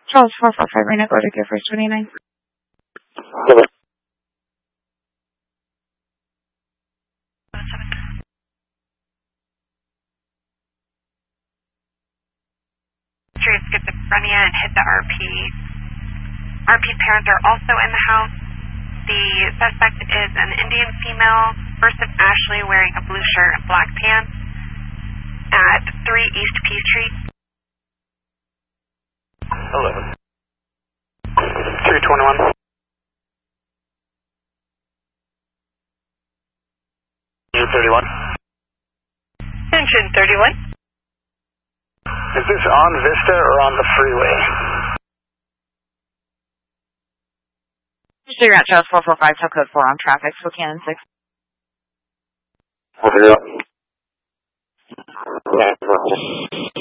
Charles 445 Reno, go to Gear Force 29. Schizophrenia and hit the RP. RP's parents are also in the house. The suspect is an Indian female, first of Ashley, wearing a blue shirt and black pants at 3 East P Street. 11. 321. U31. Attention 31. Is this on Vista or on the freeway? So you're at Charles 445, tell code 4 on traffic, Spokane 6. Over here.